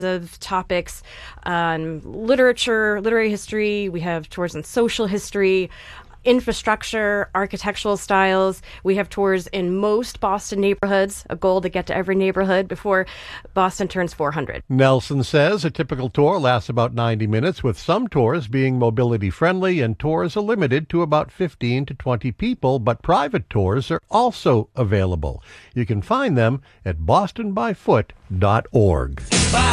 of topics on literature, literary history. We have tours on social history, infrastructure, architectural styles. We have tours in most Boston neighborhoods, a goal to get to every neighborhood before Boston turns 400. Nelson says a typical tour lasts about 90 minutes, with some tours being mobility friendly and tours are limited to about 15 to 20 people, but private tours are also available. You can find them at bostonbyfoot.org.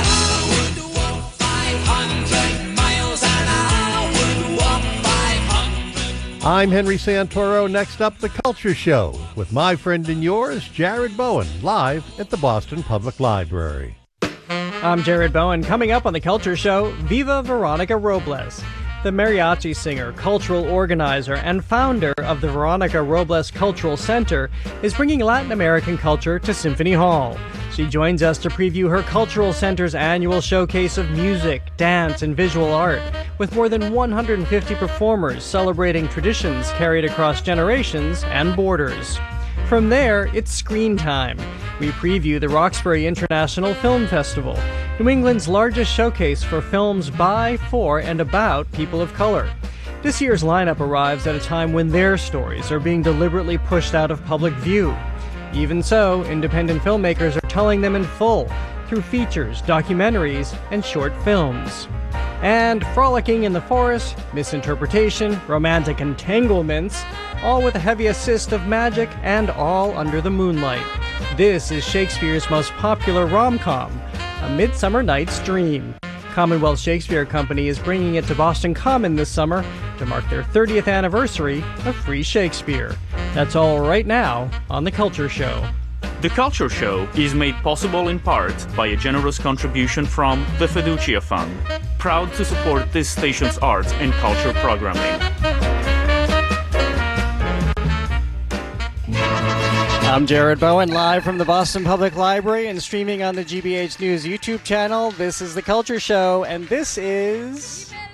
I'm Henry Santoro. Next up, The Culture Show, with my friend and yours, Jared Bowen, live at the Boston Public Library. I'm Jared Bowen. Coming up on The Culture Show, Viva Veronica Robles. The mariachi singer, cultural organizer, and founder of the Veronica Robles Cultural Center is bringing Latin American culture to Symphony Hall. She joins us to preview her Cultural Center's annual showcase of music, dance, and visual art, with more than 150 performers celebrating traditions carried across generations and borders. From there, it's screen time. We preview the Roxbury International Film Festival, New England's largest showcase for films by, for, and about people of color. This year's lineup arrives at a time when their stories are being deliberately pushed out of public view. Even so, independent filmmakers are telling them in full through features, documentaries, and short films. And frolicking in the forest, misinterpretation, romantic entanglements, all with a heavy assist of magic and all under the moonlight. This is Shakespeare's most popular rom-com, A Midsummer Night's Dream. Commonwealth Shakespeare Company is bringing it to Boston Common this summer to mark their 30th anniversary of Free Shakespeare. That's all right now on The Culture Show. The Culture Show is made possible in part by a generous contribution from the Fiducia Fund, proud to support this station's arts and culture programming. I'm Jared Bowen, live from the Boston Public Library and streaming on the GBH News YouTube channel. This is The Culture Show, and this is...